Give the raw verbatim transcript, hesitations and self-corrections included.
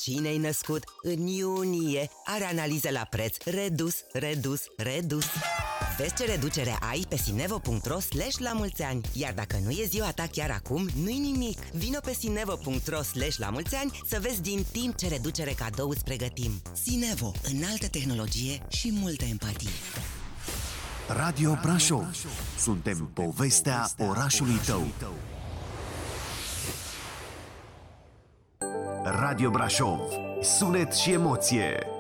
cine-i născut în iunie are analize la preț redus, redus, redus. Vezi ce reducere ai pe sinevo punct ro slash la mulți ani. Iar dacă nu e ziua ta chiar acum, nu-i nimic. Vino pe sinevo punct ro slash la mulți ani să vezi din timp ce reducere cadou îți pregătim. Sinevo, înaltă tehnologie și multă empatie. Radio Brașov. Suntem povestea orașului tău. Radio Brașov. Sunet și emoție.